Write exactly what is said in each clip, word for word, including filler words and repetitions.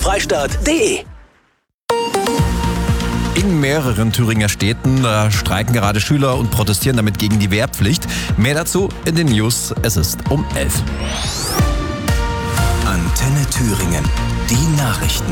freistaat punkt de. In mehreren Thüringer Städten äh, streiken gerade Schüler und protestieren damit gegen die Wehrpflicht. Mehr dazu in den News. Es ist um elf. Antenne Thüringen. Die Nachrichten.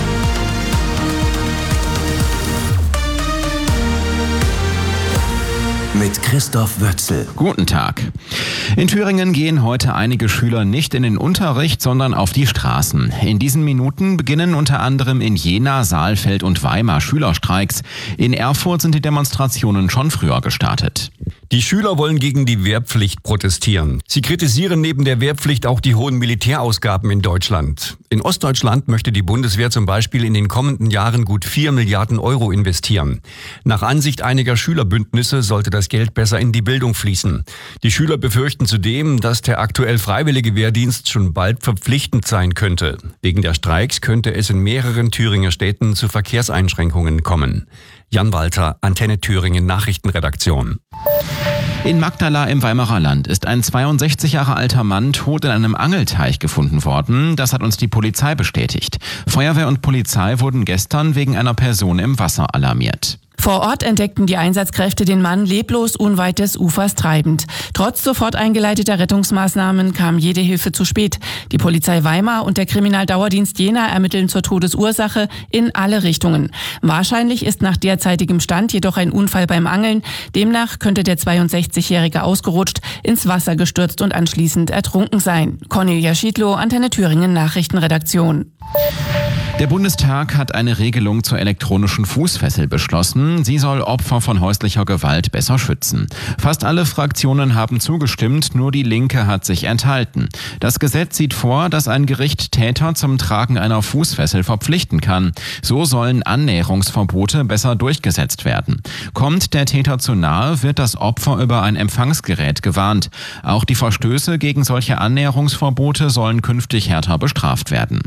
Mit Christoph Wötzel. Guten Tag. In Thüringen gehen heute einige Schüler nicht in den Unterricht, sondern auf die Straßen. In diesen Minuten beginnen unter anderem in Jena, Saalfeld und Weimar Schülerstreiks. In Erfurt sind die Demonstrationen schon früher gestartet. Die Schüler wollen gegen die Wehrpflicht protestieren. Sie kritisieren neben der Wehrpflicht auch die hohen Militärausgaben in Deutschland. In Ostdeutschland möchte die Bundeswehr zum Beispiel in den kommenden Jahren gut vier Milliarden Euro investieren. Nach Ansicht einiger Schülerbündnisse sollte das Geld besser in die Bildung fließen. Die Schüler befürchten zudem, dass der aktuell freiwillige Wehrdienst schon bald verpflichtend sein könnte. Wegen der Streiks könnte es in mehreren Thüringer Städten zu Verkehrseinschränkungen kommen. Jan Walter, Antenne Thüringen Nachrichtenredaktion. In Magdala im Weimarer Land ist ein zweiundsechzig Jahre alter Mann tot in einem Angelteich gefunden worden. Das hat uns die Polizei bestätigt. Feuerwehr und Polizei wurden gestern wegen einer Person im Wasser alarmiert. Vor Ort entdeckten die Einsatzkräfte den Mann leblos unweit des Ufers treibend. Trotz sofort eingeleiteter Rettungsmaßnahmen kam jede Hilfe zu spät. Die Polizei Weimar und der Kriminaldauerdienst Jena ermitteln zur Todesursache in alle Richtungen. Wahrscheinlich ist nach derzeitigem Stand jedoch ein Unfall beim Angeln. Demnach könnte der zweiundsechzigjährige ausgerutscht, ins Wasser gestürzt und anschließend ertrunken sein. Cornelia Schiedlow, Antenne Thüringen Nachrichtenredaktion. Der Bundestag hat eine Regelung zur elektronischen Fußfessel beschlossen. Sie soll Opfer von häuslicher Gewalt besser schützen. Fast alle Fraktionen haben zugestimmt, nur die Linke hat sich enthalten. Das Gesetz sieht vor, dass ein Gericht Täter zum Tragen einer Fußfessel verpflichten kann. So sollen Annäherungsverbote besser durchgesetzt werden. Kommt der Täter zu nahe, wird das Opfer über ein Empfangsgerät gewarnt. Auch die Verstöße gegen solche Annäherungsverbote sollen künftig härter bestraft werden.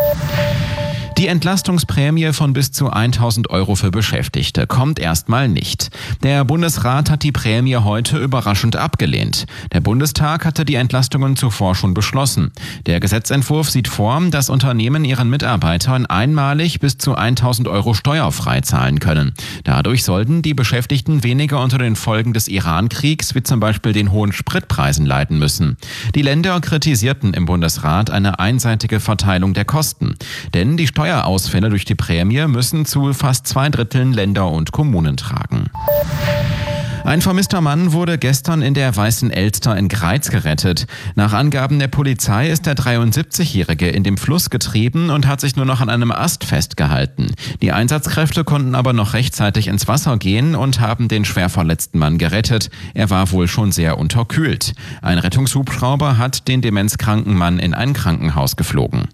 Die Entlastungsprämie von bis zu tausend Euro für Beschäftigte kommt erstmal nicht. Der Bundesrat hat die Prämie heute überraschend abgelehnt. Der Bundestag hatte die Entlastungen zuvor schon beschlossen. Der Gesetzentwurf sieht vor, dass Unternehmen ihren Mitarbeitern einmalig bis zu tausend Euro steuerfrei zahlen können. Dadurch sollten die Beschäftigten weniger unter den Folgen des Iran-Kriegs, wie zum Beispiel den hohen Spritpreisen, leiden müssen. Die Länder kritisierten im Bundesrat eine einseitige Verteilung der Kosten. Denn die Steuerausfälle durch die Prämie müssen zu fast zwei Dritteln Länder und Kommunen tragen. Ein vermisster Mann wurde gestern in der Weißen Elster in Greiz gerettet. Nach Angaben der Polizei ist der dreiundsiebzigjährige in dem Fluss getrieben und hat sich nur noch an einem Ast festgehalten. Die Einsatzkräfte konnten aber noch rechtzeitig ins Wasser gehen und haben den schwer verletzten Mann gerettet. Er war wohl schon sehr unterkühlt. Ein Rettungshubschrauber hat den demenzkranken Mann in ein Krankenhaus geflogen.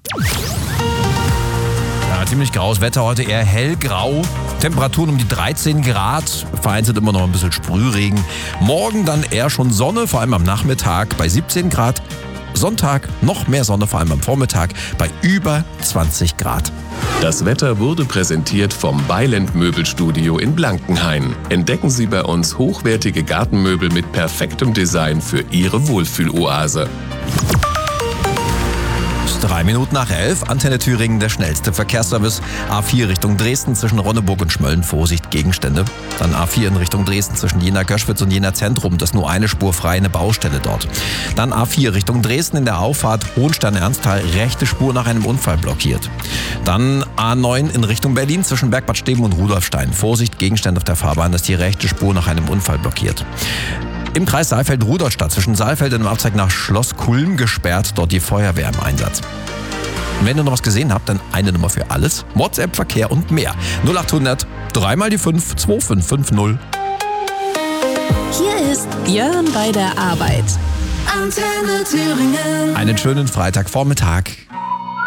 Ja, ziemlich graues Wetter heute, eher hellgrau. Temperaturen um die dreizehn Grad, vereinzelt immer noch ein bisschen Sprühregen. Morgen dann eher schon Sonne, vor allem am Nachmittag bei siebzehn Grad. Sonntag noch mehr Sonne, vor allem am Vormittag bei über zwanzig Grad. Das Wetter wurde präsentiert vom Beiland Möbelstudio in Blankenhain. Entdecken Sie bei uns hochwertige Gartenmöbel mit perfektem Design für Ihre Wohlfühloase. Drei Minuten nach elf, Antenne Thüringen, der schnellste Verkehrsservice. A vier Richtung Dresden zwischen Ronneburg und Schmölln, Vorsicht, Gegenstände. Dann A vier in Richtung Dresden zwischen Jena-Göschwitz und Jena-Zentrum, das ist nur eine Spur frei, eine Baustelle dort. Dann A vier Richtung Dresden in der Auffahrt Hohenstein-Ernsthal, rechte Spur nach einem Unfall blockiert. Dann A neun in Richtung Berlin zwischen Bergbad Steben und Rudolfstein, Vorsicht, Gegenstände auf der Fahrbahn, das ist die rechte Spur nach einem Unfall blockiert. Im Kreis Saalfeld-Rudolstadt zwischen Saalfeld und dem Abzweig nach Schloss Kulm gesperrt, dort die Feuerwehr im Einsatz. Und wenn ihr noch was gesehen habt, dann eine Nummer für alles. WhatsApp, Verkehr und mehr. null achthundert, dreimal die fünf, zwei fünf fünf null. Hier ist Björn bei der Arbeit. Antenne Thüringen. Einen schönen Freitagvormittag.